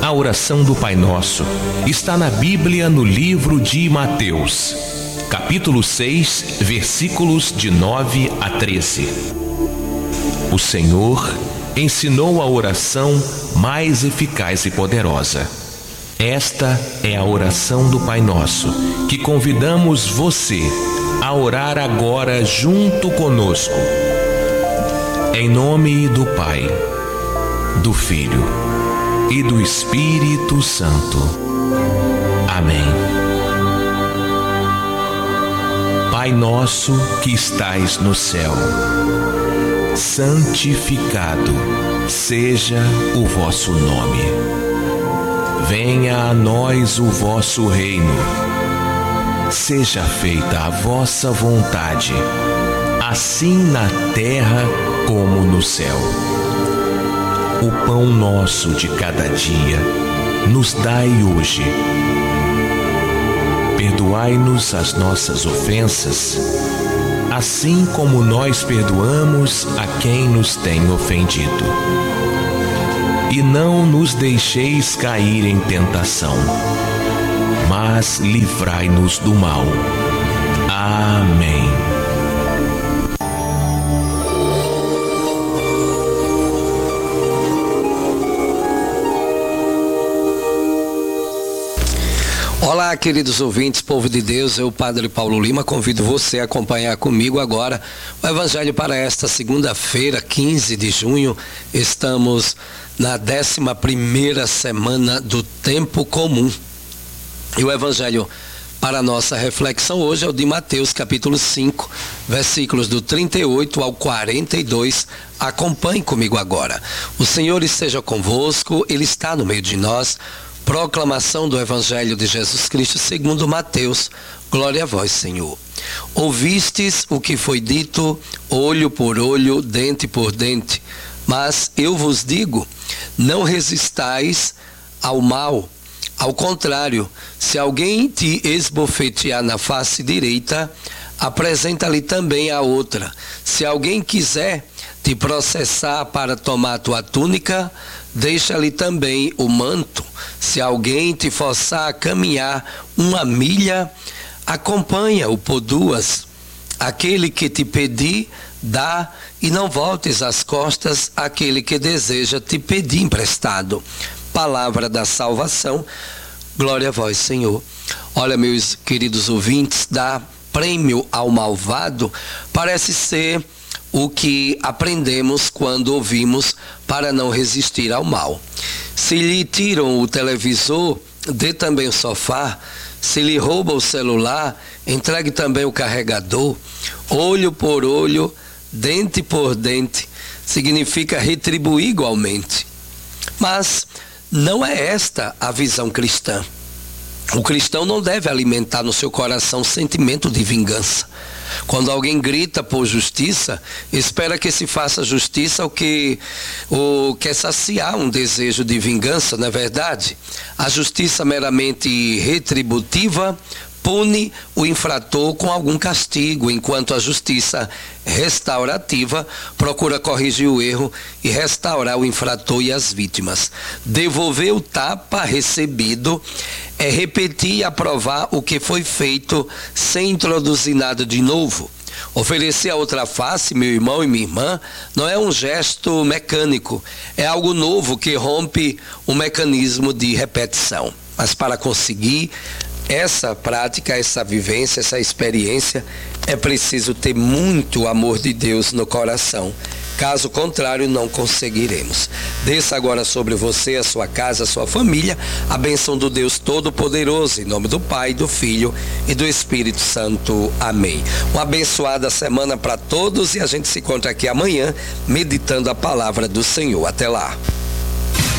A oração do Pai Nosso está na Bíblia, no livro de Mateus, capítulo 6, versículos de 9 a 13. O Senhor ensinou a oração mais eficaz e poderosa. Esta é a oração do Pai Nosso, que convidamos você a orar agora junto conosco. Em nome do Pai, do Filho e do Espírito Santo. Amém. Pai nosso que estais no céu, santificado seja o vosso nome. Venha a nós o vosso reino. Seja feita a vossa vontade, assim na terra como no céu. O pão nosso de cada dia nos dai hoje. Perdoai-nos as nossas ofensas, assim como nós perdoamos a quem nos tem ofendido. E não nos deixeis cair em tentação, mas livrai-nos do mal. Amém. Olá, queridos ouvintes, povo de Deus, eu, Padre Paulo Lima, convido você a acompanhar comigo agora o Evangelho para esta segunda-feira, 15 de junho. Estamos na 11ª semana do Tempo Comum. E o Evangelho para a nossa reflexão hoje é o de Mateus, capítulo 5, versículos do 38 ao 42. Acompanhe comigo agora. O Senhor esteja convosco, Ele está no meio de nós. Proclamação do Evangelho de Jesus Cristo segundo Mateus. Glória a vós, Senhor. Ouvistes o que foi dito, olho por olho, dente por dente. Mas eu vos digo, não resistais ao mal. Ao contrário, se alguém te esbofetear na face direita, apresenta-lhe também a outra. Se alguém quiser te processar para tomar tua túnica, deixa-lhe também o manto. Se alguém te forçar a caminhar 1 milha, acompanha-o por 2. Aquele que te pedir, dá, e não voltes as costas àquele que deseja te pedir emprestado. Palavra da salvação. Glória a vós, Senhor. Olha, meus queridos ouvintes, dar prêmio ao malvado parece ser o que aprendemos quando ouvimos para não resistir ao mal. Se lhe tiram o televisor, dê também o sofá. Se lhe rouba o celular, entregue também o carregador. Olho por olho, dente por dente, significa retribuir igualmente. Mas não é esta a visão cristã. O cristão não deve alimentar no seu coração sentimento de vingança. Quando alguém grita por justiça, espera que se faça justiça ou quer saciar um desejo de vingança, não é verdade? A justiça meramente retributiva pune o infrator com algum castigo, enquanto a justiça restaurativa procura corrigir o erro e restaurar o infrator e as vítimas. Devolver o tapa recebido é repetir e aprovar o que foi feito sem introduzir nada de novo. Oferecer a outra face, meu irmão e minha irmã, não é um gesto mecânico, é algo novo que rompe o mecanismo de repetição. Mas para conseguir essa prática, essa vivência, essa experiência, é preciso ter muito amor de Deus no coração. Caso contrário, não conseguiremos. Desça agora sobre você, a sua casa, a sua família, a bênção do Deus Todo-Poderoso, em nome do Pai, do Filho e do Espírito Santo. Amém. Uma abençoada semana para todos e a gente se encontra aqui amanhã, meditando a palavra do Senhor. Até lá.